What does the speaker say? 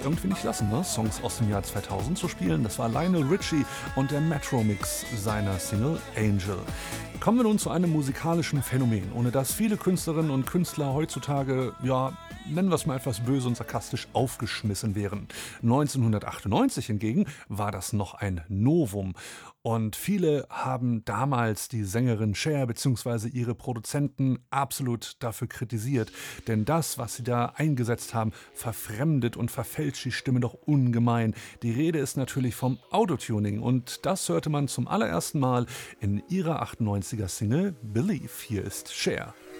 es irgendwie nicht lassen, ne? Songs aus dem Jahr 2000 zu spielen. Das war Lionel Richie und der Metro-Mix seiner Single Angel. Kommen wir nun zu einem musikalischen Phänomen, ohne das viele Künstlerinnen und Künstler heutzutage, ja, nennen wir es mal etwas böse und sarkastisch, aufgeschmissen wären. 1998 hingegen war das noch ein Novum. Und viele haben damals die Sängerin Cher bzw. ihre Produzenten absolut dafür kritisiert. Denn das, was sie da eingesetzt haben, verfremdet und verfälscht die Stimme doch ungemein. Die Rede ist natürlich vom Autotuning und das hörte man zum allerersten Mal in ihrer 98er Single Believe. Hier ist Cher.